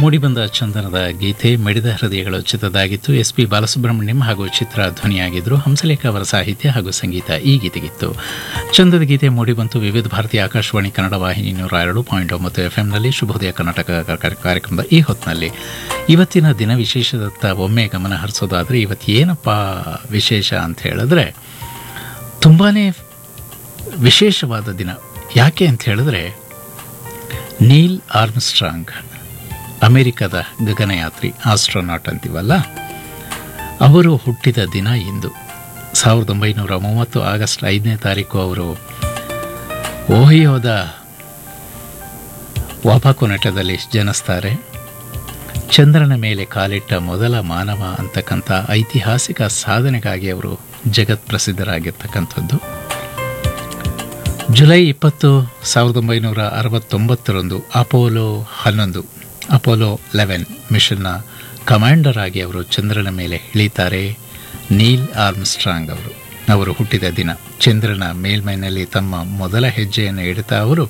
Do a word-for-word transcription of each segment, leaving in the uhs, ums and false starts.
ಮೂಡಿಬಂದ ಚಂದನದ ಗೀತೆ ಮಿಡಿದ ಹೃದಯಗಳು ಚಿತ್ರದಾಗಿತ್ತು. S P Balasubrahmanyam ಹಾಗೂ ಚಿತ್ರ ಧ್ವನಿಯಾಗಿದ್ದರು. ಹಂಸಲೇಖ ಅವರ ಸಾಹಿತ್ಯ ಹಾಗೂ ಸಂಗೀತ ಈ ಗೀತೆಗಿತ್ತು. ಚಂದದ ಗೀತೆ ಮೂಡಿಬಂತು ವಿವಿಧ ಭಾರತೀಯ ಆಕಾಶವಾಣಿ ಕನ್ನಡ ವಾಹಿನಿ ನೂರ ಎರಡು ಪಾಯಿಂಟ್ ಒಂಬತ್ತು ಎಫ್ ಎಂನಲ್ಲಿ ಶುಭೋದಯ ಕರ್ನಾಟಕ ಕಾರ್ಯಕ್ರಮದ ಈ ಹೊತ್ತಿನಲ್ಲಿ ಇವತ್ತಿನ ದಿನ ವಿಶೇಷದತ್ತ ಒಮ್ಮೆ ಗಮನ ಹರಿಸೋದಾದರೆ ಇವತ್ತು ಏನಪ್ಪ ವಿಶೇಷ ಅಂತ ಹೇಳಿದ್ರೆ ತುಂಬಾ ವಿಶೇಷವಾದ ದಿನ. ಯಾಕೆ ಅಂತ ಹೇಳಿದ್ರೆ ನೀಲ್ ಆರ್ಮ್ಸ್ಟ್ರಾಂಗ್, ಅಮೆರಿಕದ ಗಗನಯಾತ್ರಿ, ಆಸ್ಟ್ರೋನಾಟ್ ಅಂತೀವಲ್ಲ, ಅವರು ಹುಟ್ಟಿದ ದಿನ ಇಂದು. ಸಾವಿರದ ಒಂಬೈನೂರ ಮೂವತ್ತು ಆಗಸ್ಟ್ ಐದನೇ ತಾರೀಕು ಅವರು ಓಹಿಯೋದ ವಾಪಾಕೊನೆಟದಲ್ಲಿ ಜನಿಸ್ತಾರೆ. ಚಂದ್ರನ ಮೇಲೆ ಕಾಲಿಟ್ಟ ಮೊದಲ ಮಾನವ ಅಂತಕ್ಕಂಥ ಐತಿಹಾಸಿಕ ಸಾಧನೆಗಾಗಿ ಅವರು ಜಗತ್ ಪ್ರಸಿದ್ಧರಾಗಿರ್ತಕ್ಕಂಥದ್ದು. ಜುಲೈ ಇಪ್ಪತ್ತು ಸಾವಿರದ ಒಂಬೈನೂರ ಅರವತ್ತೊಂಬತ್ತರಂದು ಅಪೋಲೋ ಹನ್ನೊಂದು ಅಪೋಲೋ ಲೆವೆನ್ ಮಿಷನ್ನ ಕಮಾಂಡರ್ ಆಗಿ ಅವರು ಚಂದ್ರನ ಮೇಲೆ ಇಳಿತಾರೆ. ನೀಲ್ ಆರ್ಮ್ಸ್ಟ್ರಾಂಗ್ ಅವರು ಅವರು ಹುಟ್ಟಿದ ದಿನ. ಚಂದ್ರನ ಮೇಲ್ಮೈನಲ್ಲಿ ತಮ್ಮ ಮೊದಲ ಹೆಜ್ಜೆಯನ್ನು ಇಡುತ್ತಾ ಅವರು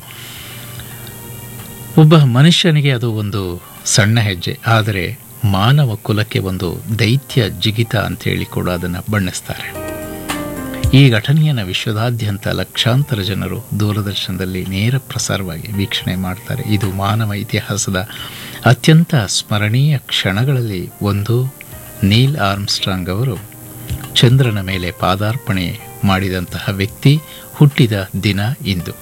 ಒಬ್ಬ ಮನುಷ್ಯನಿಗೆ ಅದು ಒಂದು ಸಣ್ಣ ಹೆಜ್ಜೆ, ಆದರೆ ಮಾನವ ಕುಲಕ್ಕೆ ಒಂದು ದೈತ್ಯ ಜಿಗಿತ ಅಂತೇಳಿ ಕೂಡ ಅದನ್ನು ಬಣ್ಣಿಸ್ತಾರೆ. ಈ ಘಟನೆಯನ್ನು ವಿಶ್ವದಾದ್ಯಂತ ಲಕ್ಷಾಂತರ ಜನರು ದೂರದರ್ಶನದಲ್ಲಿ ನೇರ ಪ್ರಸಾರವಾಗಿ ವೀಕ್ಷಣೆ ಮಾಡ್ತಾರೆ. ಇದು ಮಾನವ ಇತಿಹಾಸದ ಅತ್ಯಂತ ಸ್ಮರಣೀಯ ಕ್ಷಣಗಳಲ್ಲಿ ಒಂದು. ನೀಲ್ ಆರ್ಮ್ಸ್ಟ್ರಾಂಗ್ ಅವರು ಚಂದ್ರನ ಮೇಲೆ ಪಾದಾರ್ಪಣೆ ಮಾಡಿದಂತಹ ವ್ಯಕ್ತಿ ಹುಟ್ಟಿದ ದಿನ ಇಂದು.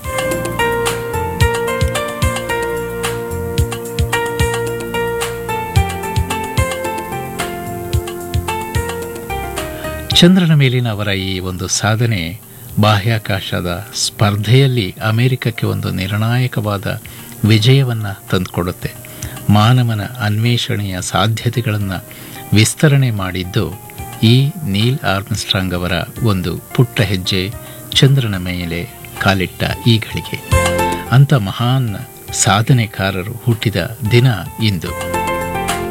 ಚಂದ್ರನ ಮೇಲಿನ ಅವರ ಈ ಒಂದು ಸಾಧನೆ ಬಾಹ್ಯಾಕಾಶದ ಸ್ಪರ್ಧೆಯಲ್ಲಿ ಅಮೆರಿಕಕ್ಕೆ ಒಂದು ನಿರ್ಣಾಯಕವಾದ ವಿಜಯವನ್ನು ತಂದುಕೊಡುತ್ತೆ. ಮಾನವನ ಅನ್ವೇಷಣೆಯ ಸಾಧ್ಯತೆಗಳನ್ನು ವಿಸ್ತರಣೆ ಮಾಡಿದ್ದು ಈ ನೀಲ್ ಆರ್ಮ್ಸ್ಟ್ರಾಂಗ್ ಅವರ ಒಂದು ಪುಟ್ಟ ಹೆಜ್ಜೆ, ಚಂದ್ರನ ಮೇಲೆ ಕಾಲಿಟ್ಟ ಈ ಗಳಿಗೆ. ಅಂಥ ಮಹಾನ್ ಸಾಧನೆಕಾರರು ಹುಟ್ಟಿದ ದಿನ ಇಂದು.